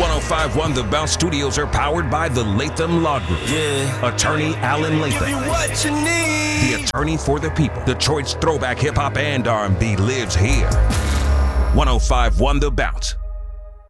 1051 The Bounce Studios are powered by the Latham Law Group. Yeah. Attorney Alan Latham. Give you what you need. The attorney for the people. Detroit's throwback hip hop and R&B lives here. 1051 The Bounce.